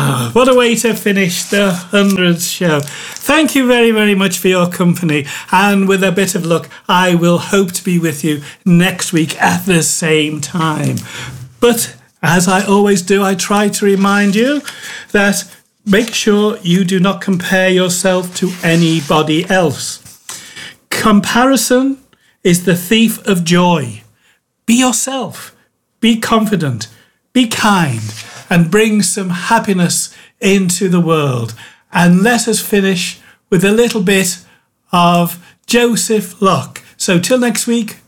What a way to finish the 100th show. Thank you very, very much for your company. And with a bit of luck, I will hope to be with you next week at the same time. But as I always do, I try to remind you that make sure you do not compare yourself to anybody else. Comparison is the thief of joy. Be yourself. Be confident. Be kind. And bring some happiness into the world. And let us finish with a little bit of Joseph Locke. So till next week,